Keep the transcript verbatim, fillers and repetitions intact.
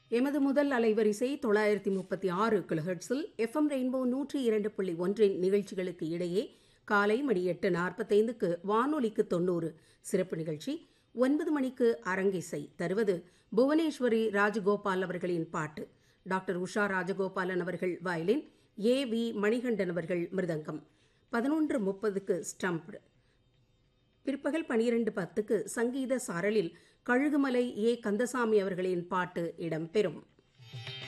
எமது முதல் அலைவரிசை தொள்ளாயிரத்தி முப்பத்தி ஆறு கிலோஹெர்ட்ஸில் எஃப்எம் ரெயின்போ நூற்றி இரண்டு புள்ளி ஒன்றின் நிகழ்ச்சிகளுக்கு இடையே காலை மணி எட்டு நாற்பத்தைந்துக்கு வானொலிக்கு தொண்ணூறு சிறப்பு நிகழ்ச்சி, ஒன்பது மணிக்கு அரங்கிசை தருவது புவனேஸ்வரி ராஜகோபால் அவர்களின் பாட்டு. டாக்டர் உஷா ராஜகோபாலன் அவர்கள் வயலின், ஏ வி மணிகண்டன் அவர்கள் மிருதங்கம். பதினொன்று முப்பதுக்கு ஸ்டம்ப்டு. பிற்பகல் பனிரெண்டு பத்துக்கு சங்கீத சாரலில் கழுகுமலை ஏ கந்தசாமி அவர்களின் பாட்டு இடம்பெறும்.